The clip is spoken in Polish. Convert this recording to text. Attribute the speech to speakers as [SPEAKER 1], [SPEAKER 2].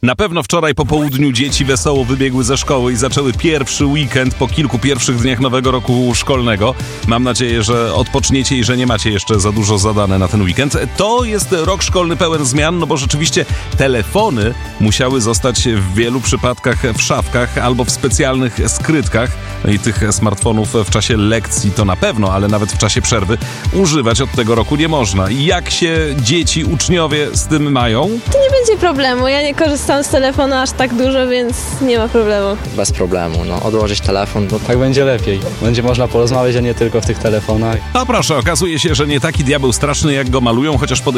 [SPEAKER 1] Na pewno wczoraj po południu dzieci wesoło wybiegły ze szkoły i zaczęły pierwszy weekend po kilku pierwszych dniach nowego roku szkolnego. Mam nadzieję, że odpoczniecie i że nie macie jeszcze za dużo zadane na ten weekend. To jest rok szkolny pełen zmian, no bo rzeczywiście telefony musiały zostać w wielu przypadkach w szafkach albo w specjalnych skrytkach. No i tych smartfonów w czasie lekcji to na pewno, ale nawet w czasie przerwy używać od tego roku nie można. Jak się dzieci, uczniowie z tym mają?
[SPEAKER 2] To nie będzie problemu. Ja nie korzystam z telefonu aż tak dużo, więc nie ma problemu.
[SPEAKER 3] Bez problemu, odłożyć telefon.
[SPEAKER 4] Tak będzie lepiej. Będzie można porozmawiać, a nie tylko w tych telefonach.
[SPEAKER 1] A proszę, okazuje się, że nie taki diabeł straszny, jak go malują, chociaż